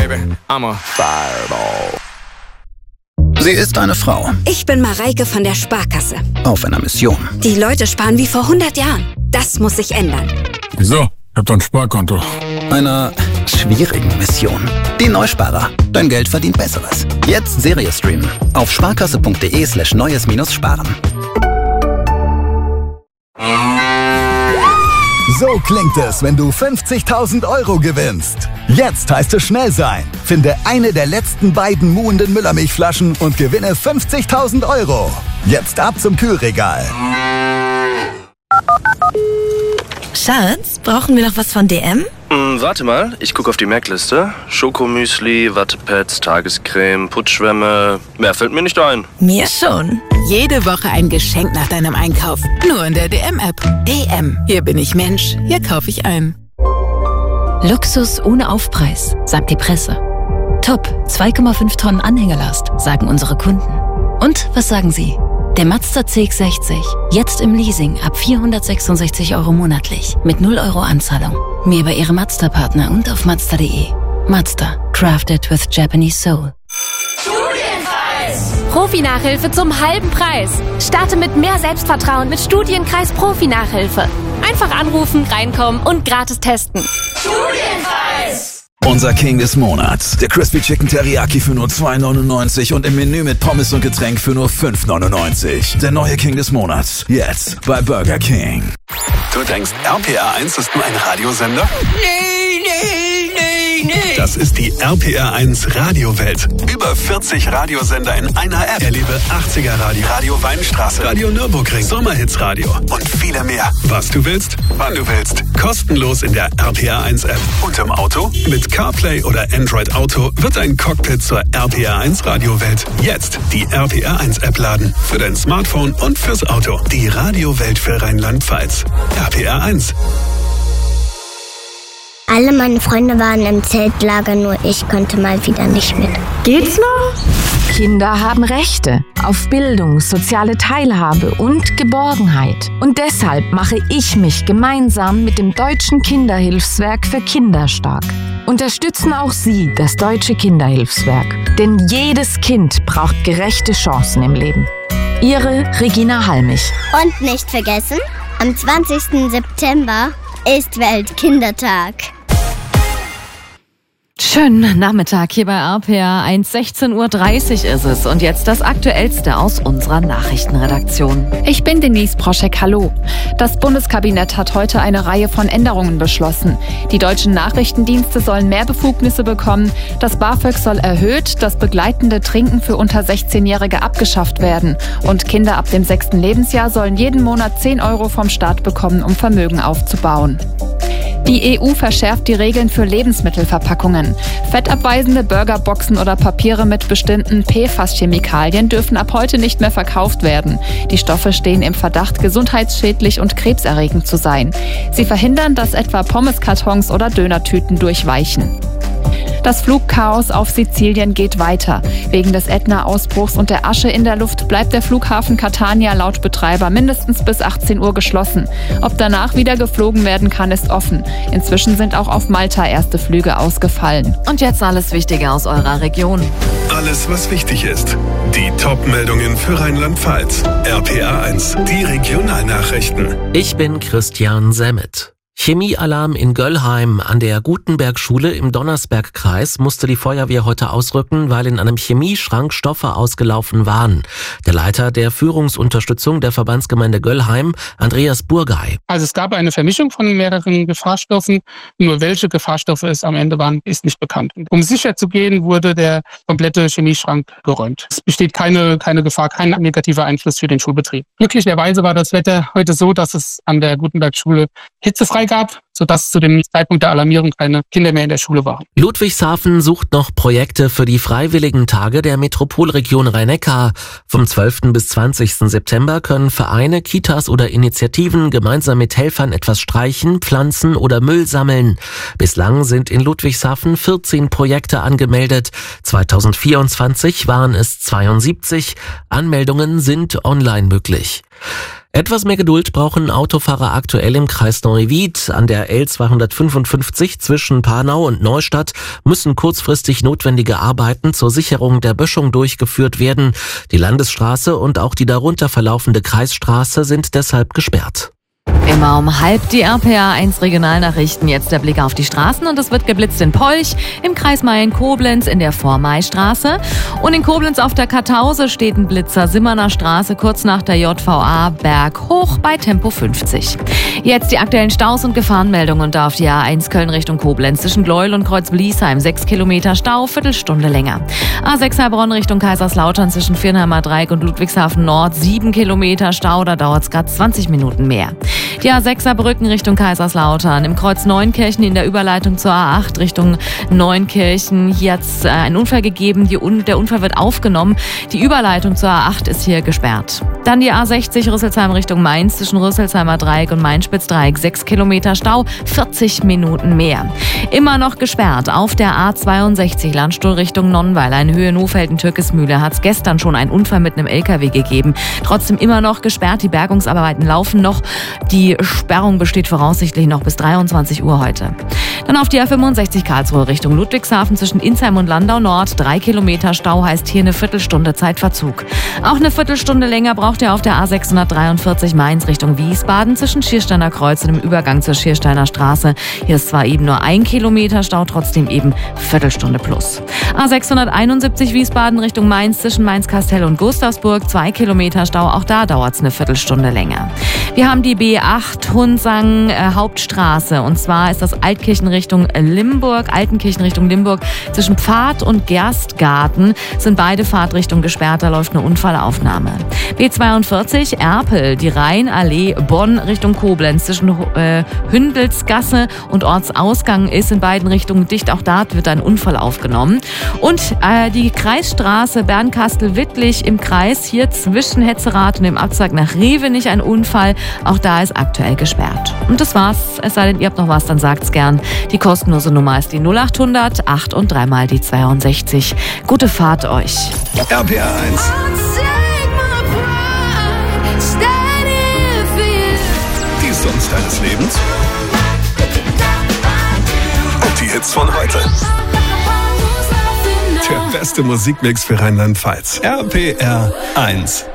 baby. I'm a fireball. Sie ist eine Frau. Ich bin Mareike von der Sparkasse. Auf einer Mission. Die Leute sparen wie vor 100 Jahren. Das muss sich ändern. Wieso? Ich hab doch ein Sparkonto. Einer schwierigen Mission. Die Neusparer. Dein Geld verdient Besseres. Jetzt Serie streamen. Auf sparkasse.de/neues-sparen. So klingt es, wenn du 50.000 Euro gewinnst. Jetzt heißt es schnell sein. Finde eine der letzten beiden muhenden Müllermilchflaschen und gewinne 50.000 Euro. Jetzt ab zum Kühlregal. Schatz, brauchen wir noch was von DM? Warte mal, ich gucke auf die Merkliste. Schokomüsli, Wattepads, Tagescreme, Putzschwämme. Mehr fällt mir nicht ein. Mir schon. Jede Woche ein Geschenk nach deinem Einkauf. Nur in der DM-App. DM. Hier bin ich Mensch. Hier kaufe ich ein. Luxus ohne Aufpreis, sagt die Presse. Top, 2,5 Tonnen Anhängerlast, sagen unsere Kunden. Und was sagen Sie? Der Mazda CX-60, jetzt im Leasing ab 466 Euro monatlich, mit 0 Euro Anzahlung. Mehr bei Ihrem Mazda-Partner und auf Mazda.de. Mazda, crafted with Japanese soul. Studienkreis! Profi-Nachhilfe zum halben Preis. Starte mit mehr Selbstvertrauen mit Studienkreis Profi-Nachhilfe. Einfach anrufen, reinkommen und gratis testen. Studienkreis! Unser King des Monats. Der Crispy Chicken Teriyaki für nur 2,99 und im Menü mit Pommes und Getränk für nur 5,99. Der neue King des Monats. Jetzt bei Burger King. Du denkst, RPR1 ist nur ein Radiosender? Nee. Das ist die RPR1 Radiowelt. Über 40 Radiosender in einer App. Erlebe 80er Radio, Radio Weinstraße, Radio Nürburgring, Sommerhits Radio und viele mehr. Was du willst, wann du willst. Kostenlos in der RPR1 App. Und im Auto? Mit CarPlay oder Android Auto wird ein Cockpit zur RPR1 Radiowelt. Jetzt die RPR1 App laden. Für dein Smartphone und fürs Auto. Die Radiowelt für Rheinland-Pfalz. RPR1. Alle meine Freunde waren im Zeltlager, nur ich konnte mal wieder nicht mit. Geht's noch? Kinder haben Rechte auf Bildung, soziale Teilhabe und Geborgenheit. Und deshalb mache ich mich gemeinsam mit dem Deutschen Kinderhilfswerk für Kinder stark. Unterstützen auch Sie das Deutsche Kinderhilfswerk. Denn jedes Kind braucht gerechte Chancen im Leben. Ihre Regina Halmich. Und nicht vergessen, am 20. September ist Weltkindertag. Schönen Nachmittag hier bei RPR 1, 16:30 Uhr ist es. Und jetzt das Aktuellste aus unserer Nachrichtenredaktion. Ich bin Denise Proschek, hallo. Das Bundeskabinett hat heute eine Reihe von Änderungen beschlossen. Die deutschen Nachrichtendienste sollen mehr Befugnisse bekommen, das BAföG soll erhöht, das begleitende Trinken für unter 16-Jährige abgeschafft werden. Und Kinder ab dem 6. Lebensjahr sollen jeden Monat 10 Euro vom Staat bekommen, um Vermögen aufzubauen. Die EU verschärft die Regeln für Lebensmittelverpackungen. Fettabweisende Burgerboxen oder Papiere mit bestimmten PFAS-Chemikalien dürfen ab heute nicht mehr verkauft werden. Die Stoffe stehen im Verdacht, gesundheitsschädlich und krebserregend zu sein. Sie verhindern, dass etwa Pommeskartons oder Dönertüten durchweichen. Das Flugchaos auf Sizilien geht weiter. Wegen des Ätna-Ausbruchs und der Asche in der Luft bleibt der Flughafen Catania laut Betreiber mindestens bis 18 Uhr geschlossen. Ob danach wieder geflogen werden kann, ist offen. Inzwischen sind auch auf Malta erste Flüge ausgefallen. Und jetzt alles Wichtige aus eurer Region. Alles, was wichtig ist. Die Top-Meldungen für Rheinland-Pfalz. RPR1, die Regionalnachrichten. Ich bin Christian Semmet. Chemiealarm in Göllheim. An der Gutenberg-Schule im Donnersbergkreis musste die Feuerwehr heute ausrücken, weil in einem Chemieschrank Stoffe ausgelaufen waren. Der Leiter der Führungsunterstützung der Verbandsgemeinde Göllheim, Andreas Burgay. Also es gab eine Vermischung von mehreren Gefahrstoffen. Nur welche Gefahrstoffe es am Ende waren, ist nicht bekannt. Um sicher zu gehen, wurde der komplette Chemieschrank geräumt. Es besteht keine Gefahr, kein negativer Einfluss für den Schulbetrieb. Glücklicherweise war das Wetter heute so, dass es an der Gutenberg-Schule hitzefrei gab, sodass zu dem Zeitpunkt der Alarmierung keine Kinder mehr in der Schule waren. Ludwigshafen sucht noch Projekte für die Freiwilligen Tage der Metropolregion Rhein-Neckar. Vom 12. bis 20. September können Vereine, Kitas oder Initiativen gemeinsam mit Helfern etwas streichen, pflanzen oder Müll sammeln. Bislang sind in Ludwigshafen 14 Projekte angemeldet. 2024 waren es 72. Anmeldungen sind online möglich. Etwas mehr Geduld brauchen Autofahrer aktuell im Kreis Neuwied. An der L255 zwischen Panau und Neustadt müssen kurzfristig notwendige Arbeiten zur Sicherung der Böschung durchgeführt werden. Die Landesstraße und auch die darunter verlaufende Kreisstraße sind deshalb gesperrt. Immer um 12:30 die RPA1 Regionalnachrichten. Jetzt der Blick auf die Straßen und es wird geblitzt in Polch, im Kreis Mayen-Koblenz in der Vormaistraße und in Koblenz auf der Kartause steht ein Blitzer Simmerner Straße kurz nach der JVA berghoch bei Tempo 50. Jetzt die aktuellen Staus und Gefahrenmeldungen und auf die A1 Köln Richtung Koblenz zwischen Gleuel und Kreuz-Bliesheim 6 Kilometer Stau, Viertelstunde länger. A6 Heilbronn Richtung Kaiserslautern zwischen Viernheimer Dreieck und Ludwigshafen Nord 7 Kilometer Stau, da dauert es gerade 20 Minuten mehr. Die A6 Saarbrücken Richtung Kaiserslautern. Im Kreuz Neunkirchen in der Überleitung zur A8 Richtung Neunkirchen. Hier hat es einen Unfall gegeben. Der Unfall wird aufgenommen. Die Überleitung zur A8 ist hier gesperrt. Dann die A60 Rüsselsheim Richtung Mainz zwischen Rüsselsheimer Dreieck und Mainspitzdreieck. 6 Kilometer Stau, 40 Minuten mehr. Immer noch gesperrt auf der A62 Landstuhl Richtung Nonnweiler in Höhe Nohfelden-Türkesmühle hat es gestern schon einen Unfall mit einem LKW gegeben. Trotzdem immer noch gesperrt. Die Bergungsarbeiten laufen noch. Die Sperrung besteht voraussichtlich noch bis 23 Uhr heute. Dann auf die A65 Karlsruhe Richtung Ludwigshafen zwischen Insheim und Landau Nord. 3 Kilometer Stau heißt hier eine Viertelstunde Zeitverzug. Auch eine Viertelstunde länger braucht ihr auf der A643 Mainz Richtung Wiesbaden zwischen Schiersteiner Kreuz und dem Übergang zur Schiersteiner Straße. Hier ist zwar eben nur 1 Kilometer Stau, trotzdem eben Viertelstunde plus. A671 Wiesbaden Richtung Mainz zwischen Mainz-Kastell und Gustavsburg. 2 Kilometer Stau, auch da dauert es eine Viertelstunde länger. Wir haben die B8 Hunsang Hauptstraße und zwar ist das Altenkirchen Richtung Limburg zwischen Pfad und Gerstgarten sind beide Fahrtrichtungen gesperrt, da läuft eine Unfallaufnahme. B42 Erpel, die Rheinallee Bonn Richtung Koblenz zwischen Hündelsgasse und Ortsausgang ist in beiden Richtungen dicht, auch da wird ein Unfall aufgenommen. Und die Kreisstraße Bernkastel-Wittlich im Kreis, hier zwischen Hetzerath und dem Abzweig nach Revenich ein Unfall, auch da ist aktuell gesperrt. Und das war's, es sei denn, ihr habt noch was, dann sagt's gern. Die kostenlose Nummer ist die 0800 8 und 3 mal die 62. Gute Fahrt euch. RPA 1. Die Songs deines Lebens. Und die Hits von heute. Der beste Musikmix für Rheinland-Pfalz. RPR 1.